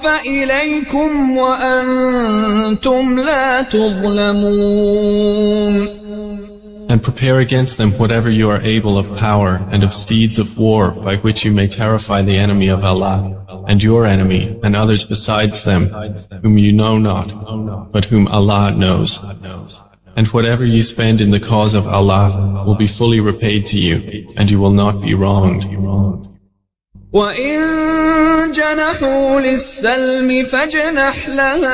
إليكم وأنتم لا تظلمون. And prepare against them whatever you are able of power and of steeds of war by which you may terrify the enemy of Allah, and your enemy, and others besides them, whom you know not, but whom Allah knows. And whatever you spend in the cause of Allah will be fully repaid to you, and you will not be wronged. وَإِن جَنَحُوا لِلسَّلْمِ فَاجْنَحْ لَهَا